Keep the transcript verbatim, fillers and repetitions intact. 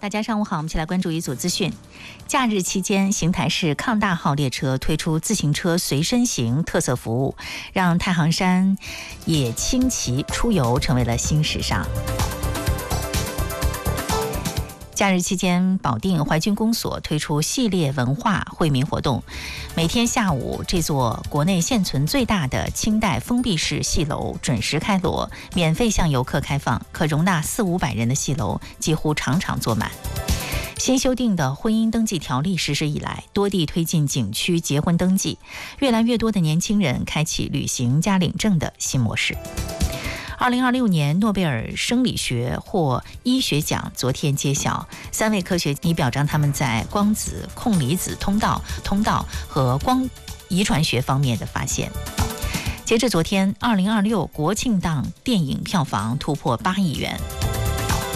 大家上午好，我们一起来关注一组资讯。假日期间，邢台市抗大号列车推出自行车随身行特色服务，让太行山野轻骑出游成为了新时尚。假日期间，保定淮军公所推出系列文化惠民活动。每天下午，这座国内现存最大的清代封闭式戏楼准时开锣，免费向游客开放，可容纳四五百人的戏楼几乎场场坐满。新修订的婚姻登记条例实施以来，多地推进景区结婚登记，越来越多的年轻人开启旅行加领证的新模式。二零二六年诺贝尔生理学或医学奖昨天揭晓，三位科学家表彰他们在光子、控离子通道、通道和光遗传学方面的发现。截至昨天，二零二六国庆档电影票房突破八亿元。